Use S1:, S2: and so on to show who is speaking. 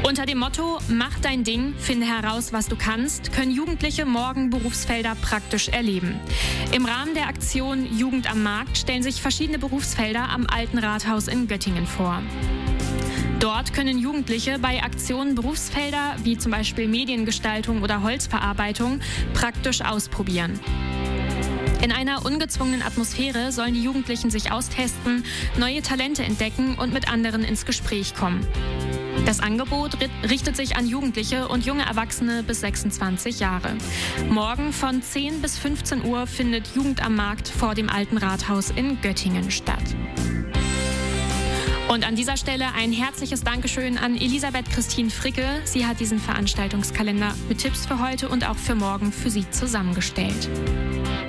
S1: Unter dem Motto „Mach dein Ding, finde heraus, was du kannst“, können Jugendliche morgen Berufsfelder praktisch erleben. Im Rahmen der Aktion Jugend am Markt stellen sich verschiedene Berufsfelder am Alten Rathaus in Göttingen vor. Dort können Jugendliche bei Aktionen Berufsfelder wie zum Beispiel Mediengestaltung oder Holzverarbeitung praktisch ausprobieren. In einer ungezwungenen Atmosphäre sollen die Jugendlichen sich austesten, neue Talente entdecken und mit anderen ins Gespräch kommen. Das Angebot richtet sich an Jugendliche und junge Erwachsene bis 26 Jahre. Morgen von 10 bis 15 Uhr findet Jugend am Markt vor dem Alten Rathaus in Göttingen statt. Und an dieser Stelle ein herzliches Dankeschön an Elisabeth Christine Fricke. Sie hat diesen Veranstaltungskalender mit Tipps für heute und auch für morgen für Sie zusammengestellt.